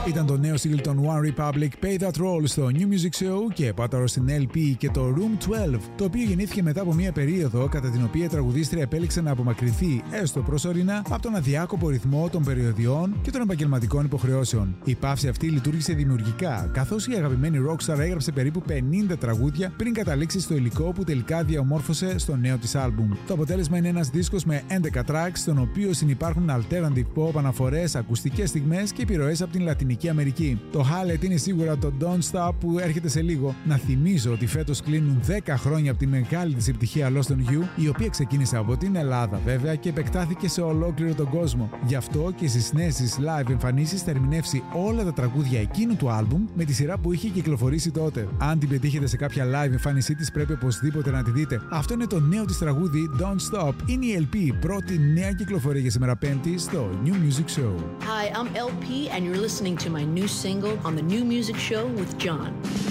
Ήταν το νέο single των One Republic, Pay That Role, στο New Music Show και πάταρο στην LP και το Room 12, το οποίο γεννήθηκε μετά από μια περίοδο κατά την οποία η τραγουδίστρια επέλεξε να απομακρυνθεί έστω προσωρινά από τον αδιάκοπο ρυθμό των περιοδιών και των επαγγελματικών υποχρεώσεων. Η παύση αυτή λειτουργήσε δημιουργικά, καθώς η αγαπημένη rockstar έγραψε περίπου 50 τραγούδια πριν καταλήξει στο υλικό που τελικά διαμόρφωσε στο νέο της άλμπουμ. Το αποτέλεσμα είναι ένας δίσκος με 11 tracks, στον οποίο συνυπάρχουν alternative pop, αναφορές, ακουστικές στιγμές και επιρροές από την Λατινική Αμερική. Το highlight είναι σίγουρα το Don't Stop που έρχεται σε λίγο. Να θυμίζω ότι φέτος κλείνουν 10 χρόνια από τη μεγάλη της επιτυχία Lost on You, η οποία ξεκίνησε από την Ελλάδα βέβαια και επεκτάθηκε σε ολόκληρο τον κόσμο. Γι' αυτό και στις νέες της live εμφανίσεις θα ερμηνεύσει όλα τα τραγούδια εκείνου του άλμπουμ με τη σειρά που είχε κυκλοφορήσει τότε. Αν την πετύχετε σε κάποια live εμφάνισή της, πρέπει οπωσδήποτε να τη δείτε. Αυτό είναι το νέο της τραγούδι Don't Stop. Είναι η LP, πρώτη νέα κυκλοφορία για σήμερα Πέμπτη στο New Music Show. Hi, I'm LP and you're listening to my new single on the New Music Show with John.